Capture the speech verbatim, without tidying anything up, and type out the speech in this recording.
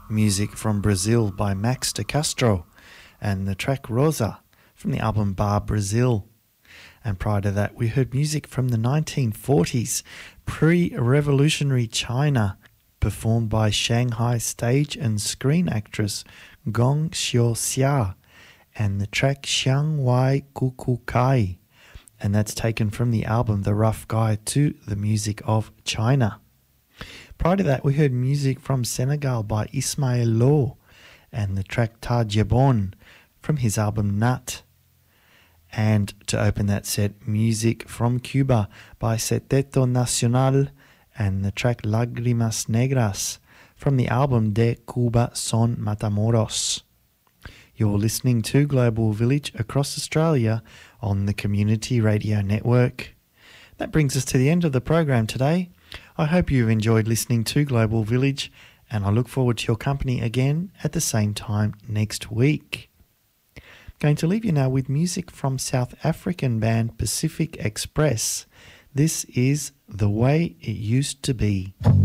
music from Brazil by Max de Castro and the track Rosa from the album Bar Brazil. And prior to that, we heard music from the nineteen forties, pre-revolutionary China, performed by Shanghai stage and screen actress Gong Xiaoxia, and the track Xiang Wai Kuku Kai, and that's taken from the album The Rough Guide to the Music of China. Prior to that, we heard music from Senegal by Ismael Lo and the track Ta Jabon from his album Nut. And to open that set, music from Cuba by Seteto Nacional and the track Lágrimas Negras from the album De Cuba Son Matamoros. You're listening to Global Village across Australia on the Community Radio Network. That brings us to the end of the program today. I hope you've enjoyed listening to Global Village, and I look forward to your company again at the same time next week. I'm going to leave you now with music from South African band Pacific Express. This is The Way It Used to Be.